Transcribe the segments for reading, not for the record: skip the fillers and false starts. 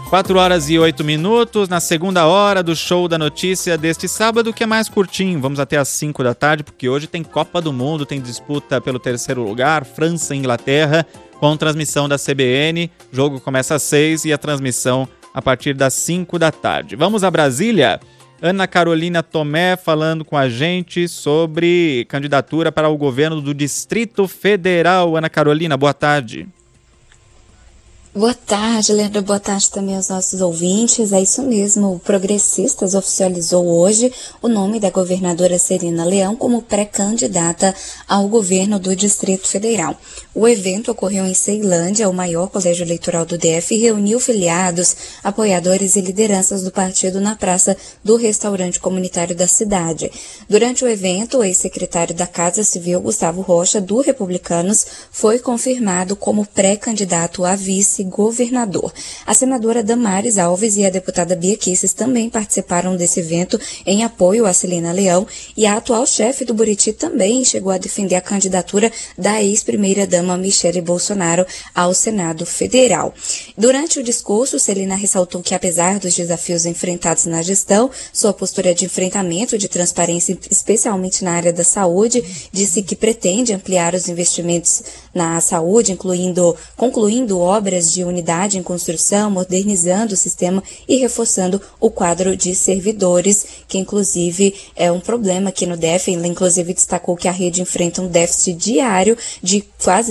4h08, na segunda hora do Show da Notícia deste sábado, que é mais curtinho. Vamos até às 5 da tarde, porque hoje tem Copa do Mundo, tem disputa pelo terceiro lugar, França e Inglaterra, com transmissão da CBN. O jogo começa às 6 e a transmissão a partir das 5 da tarde. Vamos a Brasília? Ana Carolina Tomé falando com a gente sobre candidatura para o governo do Distrito Federal. Ana Carolina, boa tarde. Boa tarde, Leandro. Boa tarde também aos nossos ouvintes. É isso mesmo, o Progressistas oficializou hoje o nome da governadora Celina Leão como pré-candidata ao governo do Distrito Federal. O evento ocorreu em Ceilândia, o maior colégio eleitoral do DF, e reuniu filiados, apoiadores e lideranças do partido na praça do restaurante comunitário da cidade. Durante o evento, o ex-secretário da Casa Civil, Gustavo Rocha, do Republicanos, foi confirmado como pré-candidato a vice-governador. A senadora Damares Alves e a deputada Bia Kicis também participaram desse evento em apoio a Celina Leão, e a atual chefe do Buriti também chegou a defender a candidatura da ex-primeira-dama Michele Bolsonaro ao Senado Federal. Durante o discurso, Celina ressaltou que, apesar dos desafios enfrentados na gestão, sua postura de enfrentamento de transparência, especialmente na área da saúde, disse que pretende ampliar os investimentos na saúde, concluindo obras de unidade em construção, modernizando o sistema e reforçando o quadro de servidores, que inclusive é um problema aqui no DF. Ela inclusive destacou que a rede enfrenta um déficit diário de quase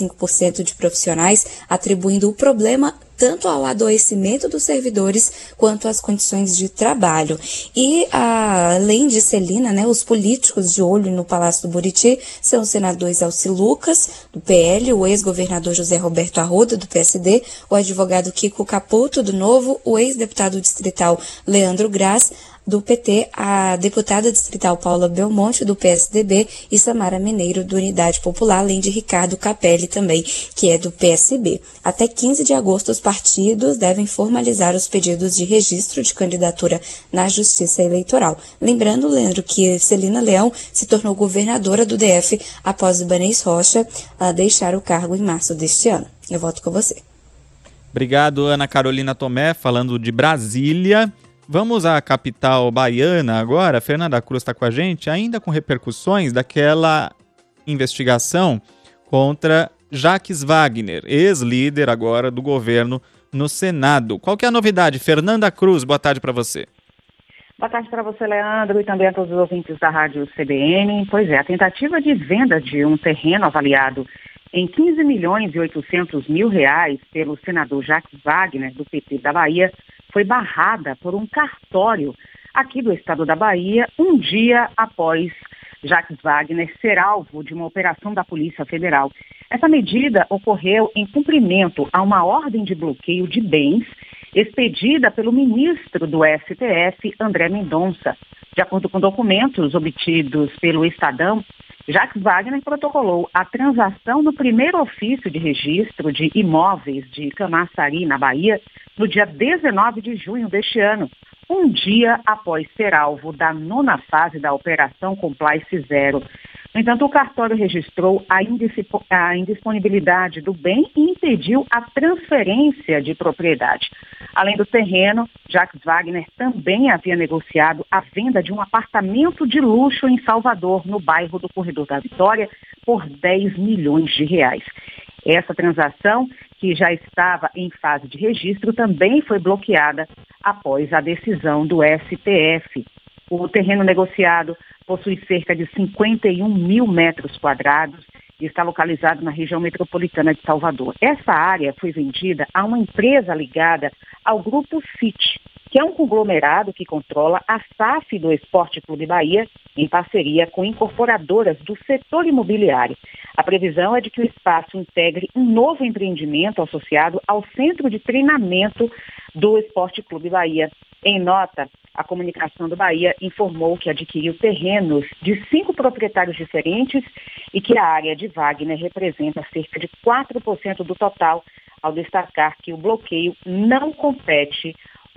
35% de profissionais, atribuindo o problema tanto ao adoecimento dos servidores quanto às condições de trabalho. E, além de Celina, os políticos de olho no Palácio do Buriti são os senadores Alci Lucas, do PL, o ex-governador José Roberto Arruda, do PSD, o advogado Kiko Caputo, do Novo, o ex-deputado distrital Leandro Graz, do PT, a deputada distrital Paula Belmonte, do PSDB, e Samara Mineiro, do Unidade Popular, além de Ricardo Capelli também, que é do PSB. Até 15 de agosto, os partidos devem formalizar os pedidos de registro de candidatura na Justiça Eleitoral. Lembrando, Leandro, que Celina Leão se tornou governadora do DF após Ibanez Rocha deixar o cargo em março deste ano. Eu volto com você. Obrigado, Ana Carolina Tomé, falando de Brasília. Vamos à capital baiana agora. Fernanda Cruz está com a gente, ainda com repercussões daquela investigação contra Jacques Wagner, ex-líder agora do governo no Senado. Qual que é a novidade? Fernanda Cruz, boa tarde para você. Boa tarde para você, Leandro, e também a todos os ouvintes da Rádio CBN. Pois é, a tentativa de venda de um terreno avaliado em 15 milhões e 800 mil reais pelo senador Jacques Wagner, do PT da Bahia, foi barrada por um cartório aqui do estado da Bahia, um dia após Jacques Wagner ser alvo de uma operação da Polícia Federal. Essa medida ocorreu em cumprimento a uma ordem de bloqueio de bens expedida pelo ministro do STF, André Mendonça. De acordo com documentos obtidos pelo Estadão, Jacques Wagner protocolou a transação no primeiro ofício de registro de imóveis de Camaçari, na Bahia, no dia 19 de junho deste ano, um dia após ser alvo da 9ª fase da Operação Compliance Zero. No entanto, o cartório registrou a indisponibilidade do bem e impediu a transferência de propriedade. Além do terreno, Jacques Wagner também havia negociado a venda de um apartamento de luxo em Salvador, no bairro do Corredor da Vitória, por 10 milhões de reais. Essa transação, que já estava em fase de registro, também foi bloqueada após a decisão do STF. O terreno negociado possui cerca de 51 mil metros quadrados e está localizado na região metropolitana de Salvador. Essa área foi vendida a uma empresa ligada ao Grupo City, que é um conglomerado que controla a SAF do Esporte Clube Bahia, em parceria com incorporadoras do setor imobiliário. A previsão é de que o espaço integre um novo empreendimento associado ao Centro de Treinamento do Esporte Clube Bahia. Em nota, a Comunicação do Bahia informou que adquiriu terrenos de 5 proprietários diferentes e que a área de Wagner representa cerca de 4% do total, ao destacar que o bloqueio não compromete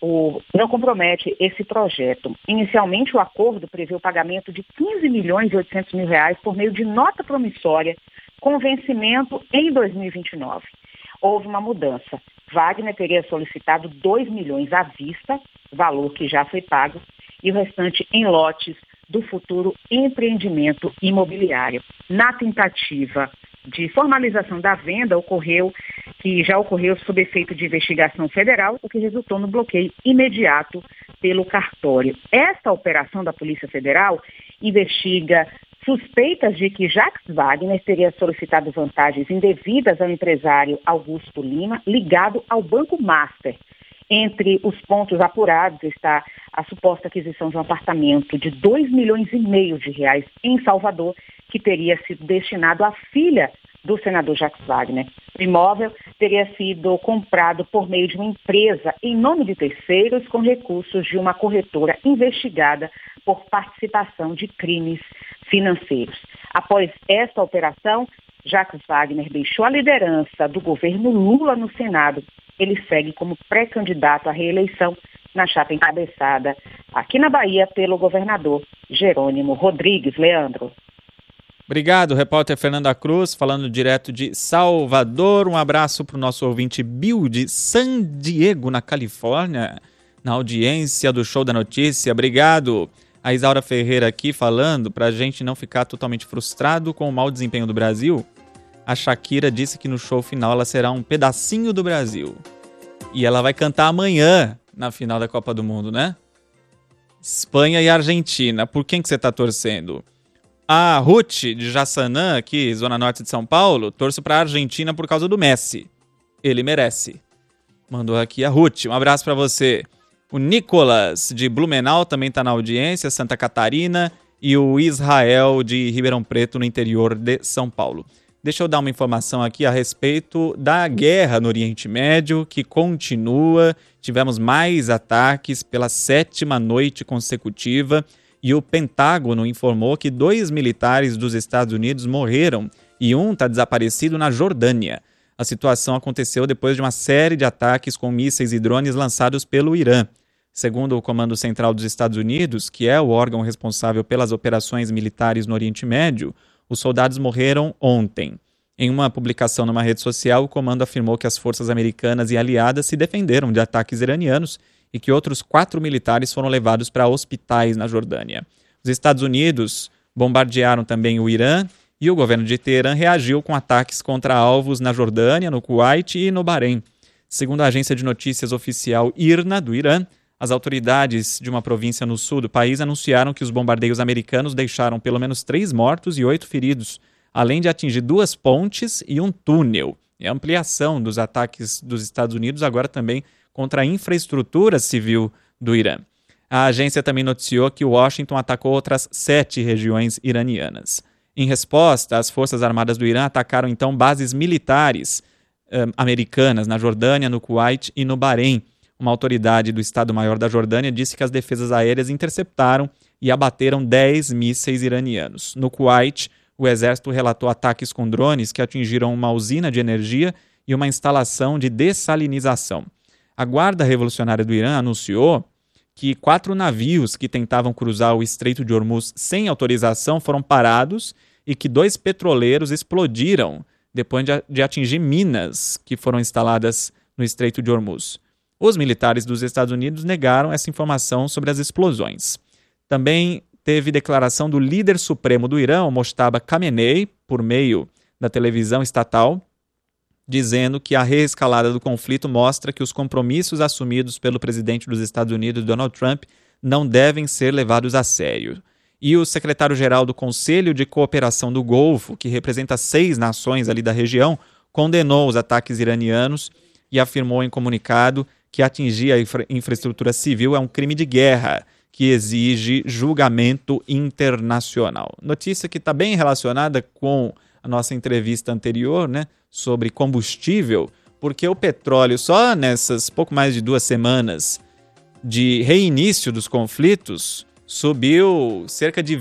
esse projeto. Inicialmente, o acordo prevê o pagamento de 15 milhões e 800 mil reais por meio de nota promissória, com vencimento em 2029. Houve uma mudança. Wagner teria solicitado 2 milhões à vista, valor que já foi pago, e o restante em lotes do futuro empreendimento imobiliário. Na tentativa de formalização da venda, já ocorreu sob efeito de investigação federal, o que resultou no bloqueio imediato pelo cartório. Esta operação da Polícia Federal investiga suspeitas de que Jacques Wagner teria solicitado vantagens indevidas ao empresário Augusto Lima, ligado ao Banco Master. Entre os pontos apurados está a suposta aquisição de um apartamento de 2,5 milhões de reais em Salvador, que teria sido destinado à filha do senador Jacques Wagner. O imóvel teria sido comprado por meio de uma empresa em nome de terceiros com recursos de uma corretora investigada por participação de crimes financeiros. Após esta operação, Jacques Wagner deixou a liderança do governo Lula no Senado. Ele segue como pré-candidato à reeleição na chapa encabeçada aqui na Bahia pelo governador Jerônimo Rodrigues. Leandro. Obrigado, repórter Fernanda Cruz, falando direto de Salvador. Um abraço para o nosso ouvinte Bill de San Diego, na Califórnia, na audiência do Show da Notícia. Obrigado. A Isaura Ferreira aqui falando, para a gente não ficar totalmente frustrado com o mau desempenho do Brasil. A Shakira disse que no show final ela será um pedacinho do Brasil. E ela vai cantar amanhã na final da Copa do Mundo, né? Espanha e Argentina. Por quem que você está torcendo? A Ruth de Jaçanã, aqui, Zona Norte de São Paulo, torço para a Argentina por causa do Messi. Ele merece. Mandou aqui a Ruth. Um abraço para você. O Nicolas de Blumenau também está na audiência, Santa Catarina. E o Israel de Ribeirão Preto, no interior de São Paulo. Deixa eu dar uma informação aqui a respeito da guerra no Oriente Médio, que continua. Tivemos mais ataques pela 7ª noite consecutiva e o Pentágono informou que 2 militares dos Estados Unidos morreram e um está desaparecido na Jordânia. A situação aconteceu depois de uma série de ataques com mísseis e drones lançados pelo Irã. Segundo o Comando Central dos Estados Unidos, que é o órgão responsável pelas operações militares no Oriente Médio, os soldados morreram ontem. Em uma publicação numa rede social, o comando afirmou que as forças americanas e aliadas se defenderam de ataques iranianos e que outros 4 militares foram levados para hospitais na Jordânia. Os Estados Unidos bombardearam também o Irã e o governo de Teherã reagiu com ataques contra alvos na Jordânia, no Kuwait e no Bahrein. Segundo a agência de notícias oficial IRNA do Irã, as autoridades de uma província no sul do país anunciaram que os bombardeios americanos deixaram pelo menos 3 mortos e 8 feridos, além de atingir 2 pontes e um túnel. E a ampliação dos ataques dos Estados Unidos agora também contra a infraestrutura civil do Irã. A agência também noticiou que Washington atacou outras 7 regiões iranianas. Em resposta, as Forças Armadas do Irã atacaram então bases militares americanas na Jordânia, no Kuwait e no Bahrein. Uma autoridade do Estado-Maior da Jordânia disse que as defesas aéreas interceptaram e abateram 10 mísseis iranianos. No Kuwait, o exército relatou ataques com drones que atingiram uma usina de energia e uma instalação de dessalinização. A Guarda Revolucionária do Irã anunciou que 4 navios que tentavam cruzar o Estreito de Hormuz sem autorização foram parados e que 2 petroleiros explodiram depois de atingir minas que foram instaladas no Estreito de Hormuz. Os militares dos Estados Unidos negaram essa informação sobre as explosões. Também teve declaração do líder supremo do Irã, Mojtaba Khamenei, por meio da televisão estatal, dizendo que a reescalada do conflito mostra que os compromissos assumidos pelo presidente dos Estados Unidos, Donald Trump, não devem ser levados a sério. E o secretário-geral do Conselho de Cooperação do Golfo, que representa 6 nações ali da região, condenou os ataques iranianos e afirmou em comunicado que atingir a infraestrutura civil é um crime de guerra que exige julgamento internacional. Notícia que está bem relacionada com a nossa entrevista anterior, né, sobre combustível, porque o petróleo só nessas pouco mais de 2 semanas de reinício dos conflitos subiu cerca de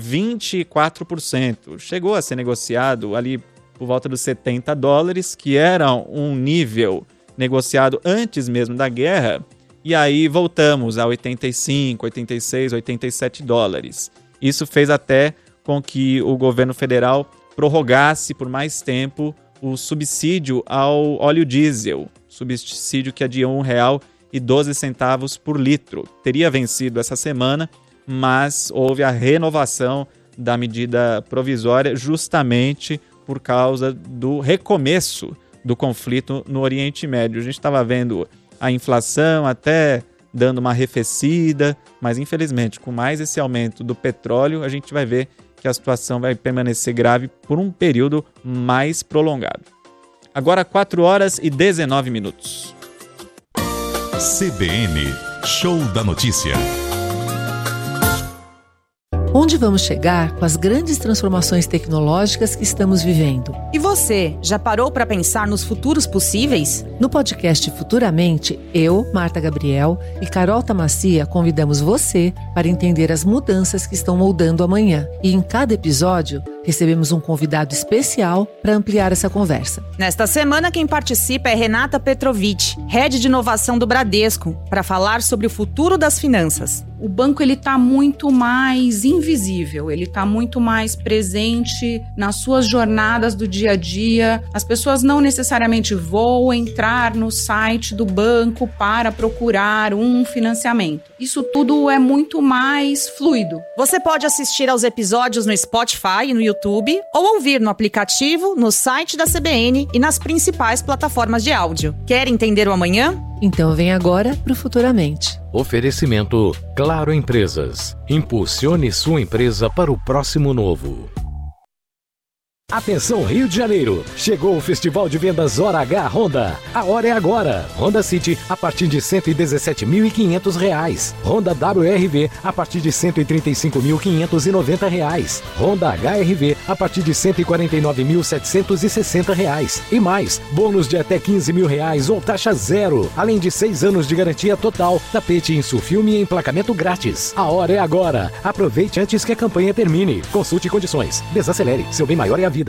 24%. Chegou a ser negociado ali por volta dos $70, que era um nível negociado antes mesmo da guerra, e aí voltamos a 85, 86, 87 dólares. Isso fez até com que o governo federal prorrogasse por mais tempo o subsídio ao óleo diesel, subsídio que é de R$ 1,12 por litro. Teria vencido essa semana, mas houve a renovação da medida provisória justamente por causa do recomeço do conflito no Oriente Médio. A gente estava vendo a inflação até dando uma arrefecida, mas infelizmente com mais esse aumento do petróleo, a gente vai ver que a situação vai permanecer grave por um período mais prolongado. Agora 4h19. CBN, Show da Notícia. Onde vamos chegar com as grandes transformações tecnológicas que estamos vivendo? E você, já parou para pensar nos futuros possíveis? No podcast Futuramente, eu, Marta Gabriel e Carol Tamassia convidamos você para entender as mudanças que estão moldando amanhã. E em cada episódio, recebemos um convidado especial para ampliar essa conversa. Nesta semana, quem participa é Renata Petrovic, Head de Inovação do Bradesco, para falar sobre o futuro das finanças. O banco está muito mais invisível, ele está muito mais presente nas suas jornadas do dia a dia. As pessoas não necessariamente vão entrar no site do banco para procurar um financiamento. Isso tudo é muito mais fluido. Você pode assistir aos episódios no Spotify e no YouTube, ou ouvir no aplicativo, no site da CBN e nas principais plataformas de áudio. Quer entender o amanhã? Então vem agora para o Futuramente. Oferecimento Claro Empresas. Impulsione sua empresa para o próximo novo. Atenção Rio de Janeiro, chegou o Festival de Vendas Hora H Honda. A hora é agora. Honda City a partir de R$ 117.500. Honda WRV a partir de R$ 135.590. Honda HRV a partir de R$ 149.760. E mais, bônus de até R$ 15.000 ou taxa zero. Além de 6 anos de garantia total, tapete em sulfilme e emplacamento grátis. A hora é agora. Aproveite antes que a campanha termine. Consulte condições. Desacelere, seu bem maior é a vida.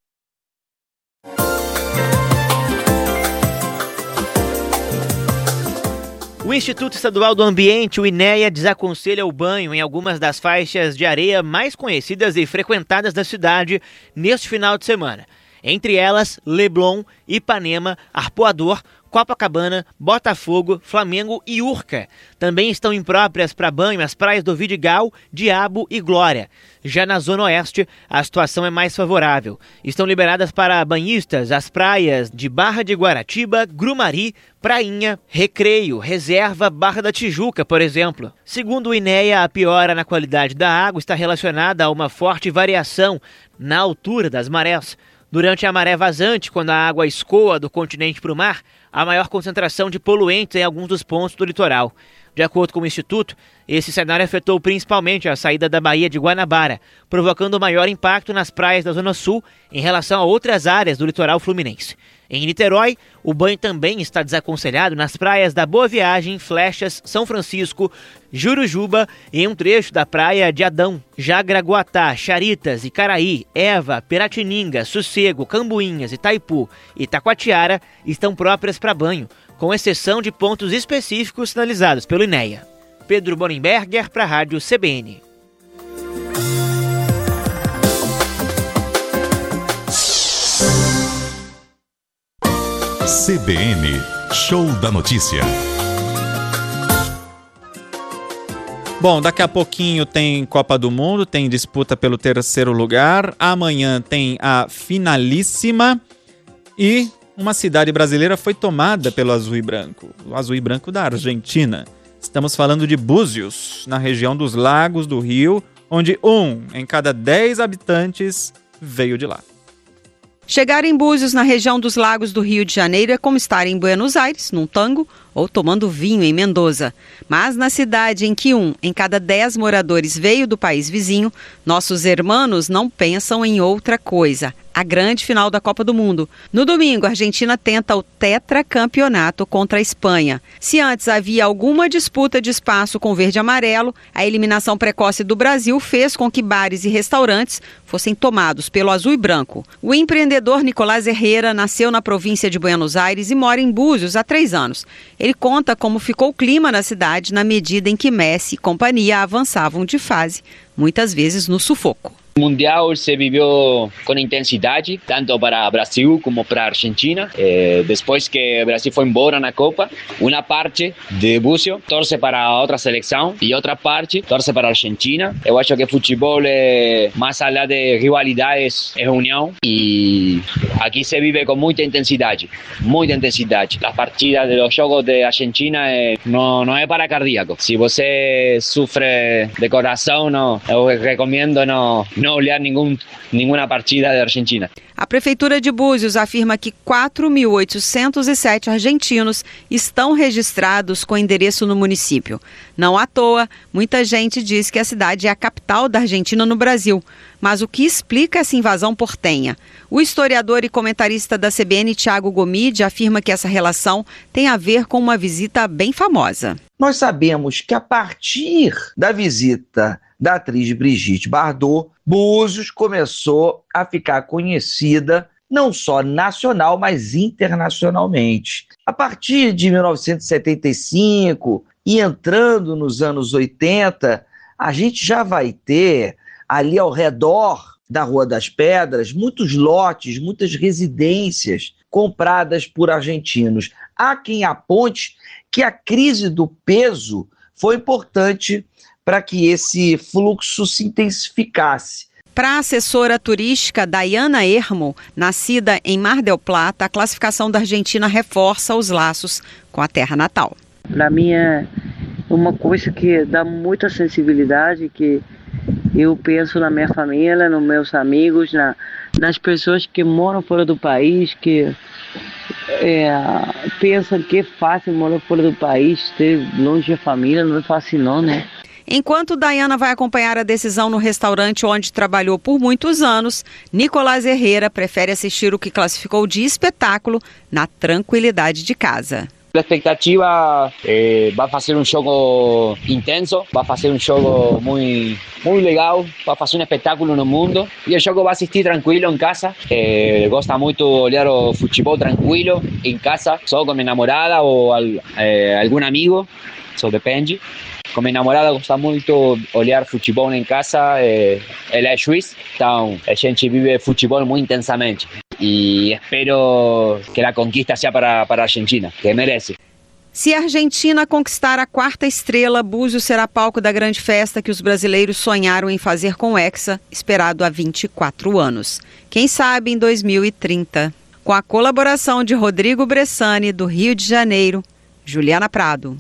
O Instituto Estadual do Ambiente, o INEA, desaconselha o banho em algumas das faixas de areia mais conhecidas e frequentadas da cidade neste final de semana. Entre elas, Leblon, Ipanema, Arpoador, Copacabana, Botafogo, Flamengo e Urca. Também estão impróprias para banho as praias do Vidigal, Diabo e Glória. Já na Zona Oeste, a situação é mais favorável. Estão liberadas para banhistas as praias de Barra de Guaratiba, Grumari, Prainha, Recreio, Reserva, Barra da Tijuca, por exemplo. Segundo o INEA, a piora na qualidade da água está relacionada a uma forte variação na altura das marés. Durante a maré vazante, quando a água escoa do continente para o mar, há maior concentração de poluentes em alguns dos pontos do litoral. De acordo com o Instituto, esse cenário afetou principalmente a saída da Baía de Guanabara, provocando maior impacto nas praias da Zona Sul em relação a outras áreas do litoral fluminense. Em Niterói, o banho também está desaconselhado nas praias da Boa Viagem, Flechas, São Francisco, Jurujuba e em um trecho da praia de Adão. Já Graguatá, Charitas, Icaraí, Eva, Piratininga, Sossego, Cambuinhas, Itaipu e Taquatiara estão próprias para banho, com exceção de pontos específicos sinalizados pelo INEA. Pedro Bonenberger para a Rádio CBN. CBN, Show da Notícia. Bom, daqui a pouquinho tem Copa do Mundo, tem disputa pelo terceiro lugar. Amanhã tem a finalíssima e uma cidade brasileira foi tomada pelo azul e branco. O azul e branco da Argentina. Estamos falando de Búzios, na região dos Lagos do Rio, onde 1 em cada 10 habitantes veio de lá. Chegar em Búzios, na região dos Lagos do Rio de Janeiro, é como estar em Buenos Aires, num tango, ou tomando vinho em Mendoza. Mas na cidade em que 1 em cada 10 moradores veio do país vizinho, nossos hermanos não pensam em outra coisa: a grande final da Copa do Mundo. No domingo, a Argentina tenta o tetracampeonato contra a Espanha. Se antes havia alguma disputa de espaço com o verde e amarelo, a eliminação precoce do Brasil fez com que bares e restaurantes fossem tomados pelo azul e branco. O empreendedor Nicolás Herrera nasceu na província de Buenos Aires e mora em Búzios há 3 anos. Ele conta como ficou o clima na cidade na medida em que Messi e companhia avançavam de fase, muitas vezes no sufoco. O Mundial se viveu com intensidade, tanto para Brasil como para Argentina. Depois que o Brasil foi embora na Copa, uma parte de Búzios torce para a outra seleção e outra parte torce para a Argentina. Eu acho que futebol é mais além de rivalidades, é união e aqui se vive com muita intensidade, muita intensidade. As partidas dos jogos de Argentina não é para cardíaco. Se você sofre de coração, eu recomendo não olhar nenhuma partida da Argentina. A Prefeitura de Búzios afirma que 4.807 argentinos estão registrados com endereço no município. Não à toa, muita gente diz que a cidade é a capital da Argentina no Brasil. Mas o que explica essa invasão portenha? O historiador e comentarista da CBN, Thiago Gomide, afirma que essa relação tem a ver com uma visita bem famosa. Nós sabemos que a partir da visita da atriz Brigitte Bardot, Búzios começou a ficar conhecida não só nacional, mas internacionalmente. A partir de 1975 e entrando nos anos 80, a gente já vai ter ali ao redor da Rua das Pedras muitos lotes, muitas residências compradas por argentinos. Há quem aponte que a crise do peso foi importante para que esse fluxo se intensificasse. Para a assessora turística Dayana Ermo, nascida em Mar del Plata, a classificação da Argentina reforça os laços com a terra natal. Para mim é uma coisa que dá muita sensibilidade, que eu penso na minha família, nos meus amigos, nas pessoas que moram fora do país, que pensam que é fácil morar fora do país, ter longe da família, não é fácil não, né? Enquanto Dayana vai acompanhar a decisão no restaurante onde trabalhou por muitos anos, Nicolás Herrera prefere assistir o que classificou de espetáculo na tranquilidade de casa. A expectativa vai fazer um jogo intenso, vai fazer um jogo muito legal, vai fazer um espetáculo no mundo e o jogo vai assistir tranquilo em casa. Gosta muito de olhar o futebol tranquilo em casa, só com minha namorada ou algum amigo, só depende. Com minha namorada gosta muito de olhar futebol em casa, ela é suíça, então a gente vive futebol muito intensamente. E espero que a conquista seja para a Argentina, que merece. Se a Argentina conquistar a 4ª estrela, Búzios será palco da grande festa que os brasileiros sonharam em fazer com o Hexa, esperado há 24 anos. Quem sabe em 2030. Com a colaboração de Rodrigo Bressani, do Rio de Janeiro, Juliana Prado.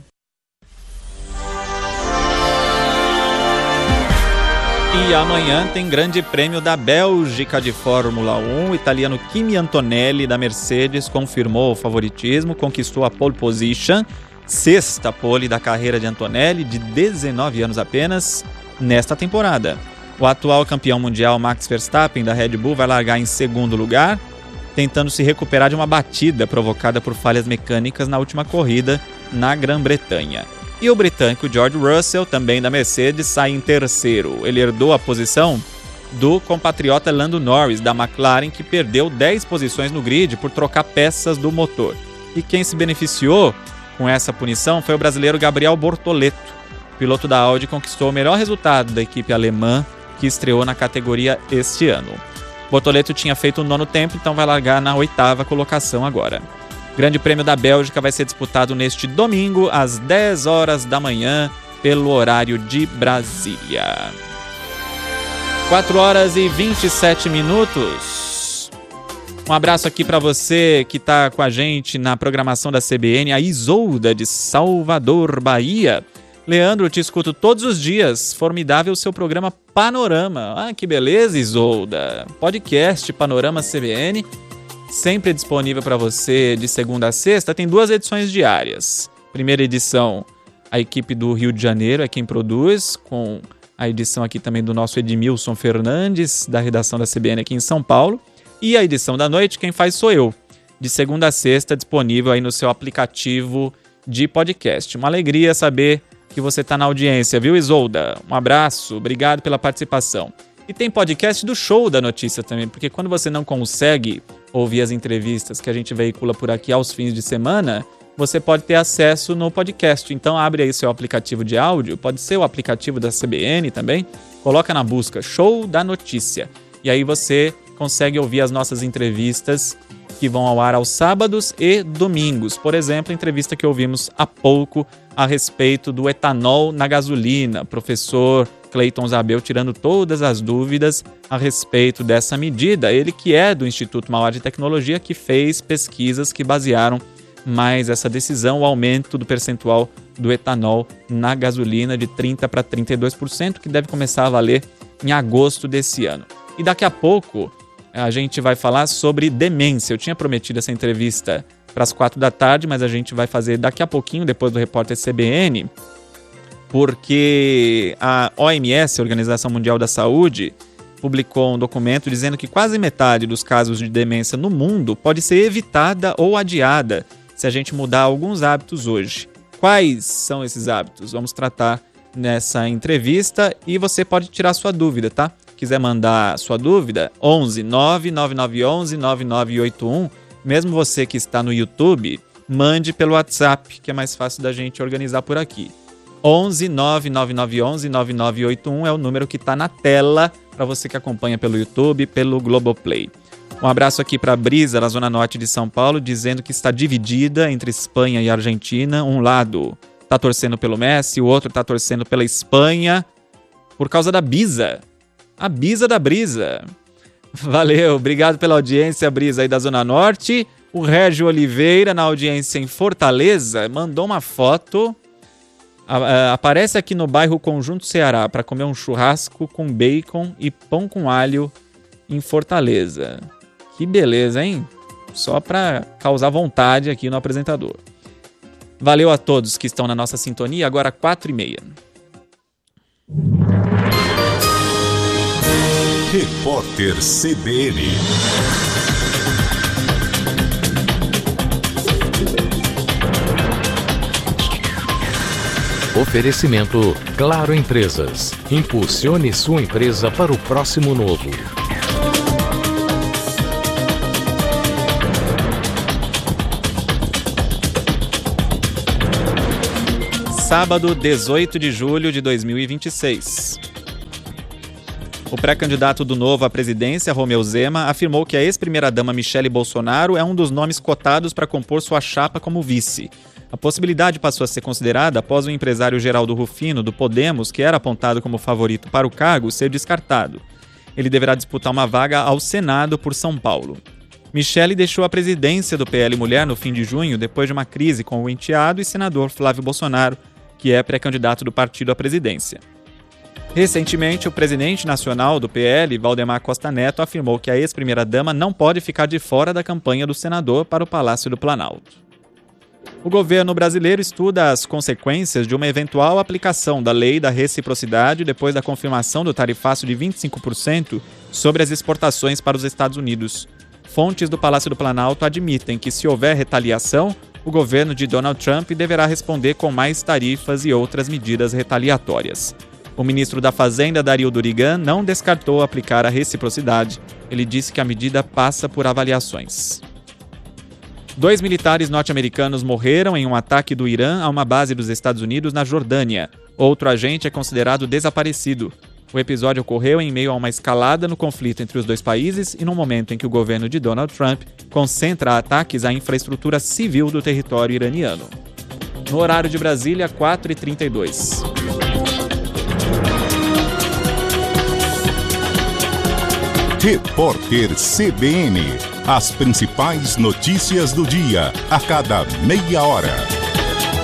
E amanhã tem Grande Prêmio da Bélgica de Fórmula 1. O italiano Kimi Antonelli, da Mercedes, confirmou o favoritismo, conquistou a pole position, 6ª pole da carreira de Antonelli, de 19 anos apenas, nesta temporada. O atual campeão mundial Max Verstappen, da Red Bull, vai largar em 2º lugar, tentando se recuperar de uma batida provocada por falhas mecânicas na última corrida na Grã-Bretanha. E o britânico George Russell, também da Mercedes, sai em 3º. Ele herdou a posição do compatriota Lando Norris, da McLaren, que perdeu 10 posições no grid por trocar peças do motor. E quem se beneficiou com essa punição foi o brasileiro Gabriel Bortoleto. O piloto da Audi conquistou o melhor resultado da equipe alemã, que estreou na categoria este ano. Bortoleto tinha feito o 9º tempo, então vai largar na 8ª colocação agora. O Grande Prêmio da Bélgica vai ser disputado neste domingo, às 10 horas da manhã, pelo horário de Brasília. 4 horas e 27 minutos. Um abraço aqui para você que está com a gente na programação da CBN, a Isolda, de Salvador, Bahia. Leandro, eu te escuto todos os dias. Formidável o seu programa Panorama. Ah, que beleza, Isolda. Podcast Panorama CBN. Sempre disponível para você de segunda a sexta. Tem 2 edições diárias. Primeira edição, a equipe do Rio de Janeiro é quem produz, com a edição aqui também do nosso Edmilson Fernandes, da redação da CBN aqui em São Paulo. E a edição da noite, quem faz sou eu. De segunda a sexta, disponível aí no seu aplicativo de podcast. Uma alegria saber que você está na audiência, viu, Isolda? Um abraço, obrigado pela participação. E tem podcast do Show da Notícia também, porque quando você não consegue ouvir as entrevistas que a gente veicula por aqui aos fins de semana, você pode ter acesso no podcast. Então abre aí seu aplicativo de áudio, pode ser o aplicativo da CBN também, coloca na busca Show da Notícia. E aí você consegue ouvir as nossas entrevistas que vão ao ar aos sábados e domingos. Por exemplo, a entrevista que ouvimos há pouco a respeito do etanol na gasolina. Professor Cleiton Zabel tirando todas as dúvidas a respeito dessa medida. Ele que é do Instituto Mauá de Tecnologia, que fez pesquisas que basearam mais essa decisão, o aumento do percentual do etanol na gasolina de 30% para 32%, que deve começar a valer em agosto desse ano. E daqui a pouco a gente vai falar sobre demência. Eu tinha prometido essa entrevista para as 4 da tarde, mas a gente vai fazer daqui a pouquinho, depois do repórter CBN, porque a OMS, a Organização Mundial da Saúde, publicou um documento dizendo que quase metade dos casos de demência no mundo pode ser evitada ou adiada se a gente mudar alguns hábitos hoje. Quais são esses hábitos? Vamos tratar nessa entrevista e você pode tirar sua dúvida, tá? Quiser mandar sua dúvida, 11 99911 9981. Mesmo você que está no YouTube, mande pelo WhatsApp, que é mais fácil da gente organizar por aqui. 11 99911 9981 é o número que está na tela para você que acompanha pelo YouTube, pelo Globoplay. Um abraço aqui para a Brisa, na zona norte de São Paulo, dizendo que está dividida entre Espanha e Argentina. Um lado está torcendo pelo Messi, o outro está torcendo pela Espanha por causa da Bisa. A Bisa da Brisa. Valeu, obrigado pela audiência, Brisa, aí da Zona Norte. O Régio Oliveira, na audiência em Fortaleza, mandou uma foto. Aparece aqui no bairro Conjunto Ceará para comer um churrasco com bacon e pão com alho em Fortaleza. Que beleza, hein? Só para causar vontade aqui no apresentador. Valeu a todos que estão na nossa sintonia, agora 4h30. Repórter CBN. Oferecimento Claro Empresas. Impulsione sua empresa para o próximo novo. Sábado, 18 de julho de 2026. O pré-candidato do Novo à presidência, Romeu Zema, afirmou que a ex-primeira-dama Michele Bolsonaro é um dos nomes cotados para compor sua chapa como vice. A possibilidade passou a ser considerada após o empresário Geraldo Rufino, do Podemos, que era apontado como favorito para o cargo, ser descartado. Ele deverá disputar uma vaga ao Senado por São Paulo. Michele deixou a presidência do PL Mulher no fim de junho, depois de uma crise com o enteado e senador Flávio Bolsonaro, que é pré-candidato do partido à presidência. Recentemente, o presidente nacional do PL, Valdemar Costa Neto, afirmou que a ex-primeira-dama não pode ficar de fora da campanha do senador para o Palácio do Planalto. O governo brasileiro estuda as consequências de uma eventual aplicação da lei da reciprocidade depois da confirmação do tarifaço de 25% sobre as exportações para os Estados Unidos. Fontes do Palácio do Planalto admitem que, se houver retaliação, o governo de Donald Trump deverá responder com mais tarifas e outras medidas retaliatórias. O ministro da Fazenda, Dario Durigan, não descartou aplicar a reciprocidade. Ele disse que a medida passa por avaliações. 2 militares norte-americanos morreram em um ataque do Irã a uma base dos Estados Unidos na Jordânia. Outro agente é considerado desaparecido. O episódio ocorreu em meio a uma escalada no conflito entre os dois países e no momento em que o governo de Donald Trump concentra ataques à infraestrutura civil do território iraniano. No horário de Brasília, 4h32. Repórter CBN. As principais notícias do dia, a cada meia hora.